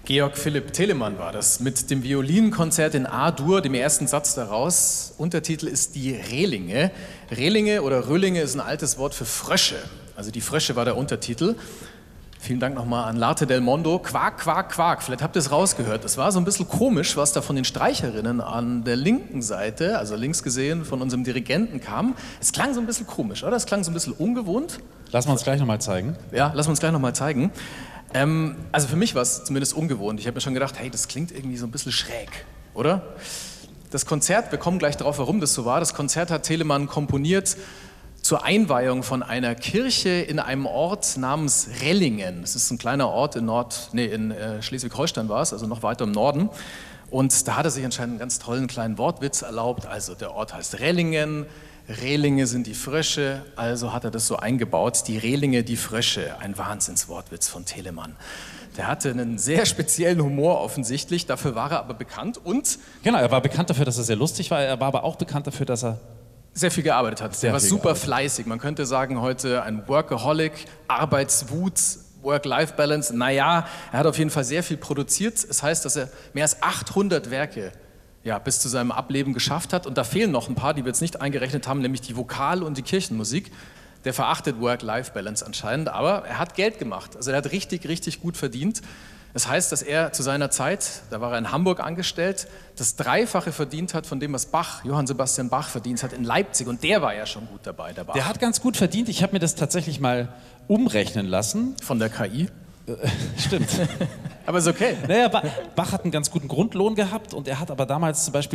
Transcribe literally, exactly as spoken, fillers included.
Georg Philipp Telemann war das mit dem Violinkonzert in A-Dur, dem ersten Satz daraus. Untertitel ist die Rehlinge. Rehlinge oder Rüllinge ist ein altes Wort für Frösche. Also die Frösche war der Untertitel. Vielen Dank nochmal an Larte del Mondo. Quark, Quark, Quark. Vielleicht habt ihr es rausgehört. Es war so ein bisschen komisch, was da von den Streicherinnen an der linken Seite, also links gesehen von unserem Dirigenten kam. Es klang so ein bisschen komisch, oder? Es klang so ein bisschen ungewohnt. Lassen wir uns gleich nochmal zeigen. Ja, lassen wir uns gleich nochmal zeigen. Ähm, also für mich war es zumindest ungewohnt. Ich habe mir schon gedacht, hey, das klingt irgendwie so ein bisschen schräg, oder? Das Konzert, wir kommen gleich darauf, warum das so war. Das Konzert hat Telemann komponiert zur Einweihung von einer Kirche in einem Ort namens Rellingen. Das ist ein kleiner Ort in, Nord, nee, in äh, Schleswig-Holstein war es, also noch weiter im Norden. Und da hat er sich anscheinend einen ganz tollen kleinen Wortwitz erlaubt. Also der Ort heißt Rellingen, Rehlinge sind die Frösche, also hat er das so eingebaut. Die Rehlinge, die Frösche, ein Wahnsinnswortwitz von Telemann. Der hatte einen sehr speziellen Humor offensichtlich, dafür war er aber bekannt und... Genau, er war bekannt dafür, dass er sehr lustig war, er war aber auch bekannt dafür, dass er... sehr viel gearbeitet hat. Er war super fleißig. Man könnte sagen, heute ein Workaholic, Arbeitswut, Work-Life-Balance. Naja, er hat auf jeden Fall sehr viel produziert. Es das heißt, dass er mehr als achthundert Werke ja, bis zu seinem Ableben geschafft hat. Und da fehlen noch ein paar, die wir jetzt nicht eingerechnet haben, nämlich die Vokal- und die Kirchenmusik. Der verachtet Work-Life-Balance anscheinend, aber er hat Geld gemacht. Also er hat richtig, richtig gut verdient. Das heißt, dass er zu seiner Zeit, da war er in Hamburg angestellt, das Dreifache verdient hat von dem, was Bach, Johann Sebastian Bach verdient hat in Leipzig. Und der war ja schon gut dabei, der Bach. Der hat ganz gut verdient. Ich habe mir das tatsächlich mal umrechnen lassen. Von der K I? Stimmt. Aber ist okay. Naja, Bach hat einen ganz guten Grundlohn gehabt und er hat aber damals zum Beispiel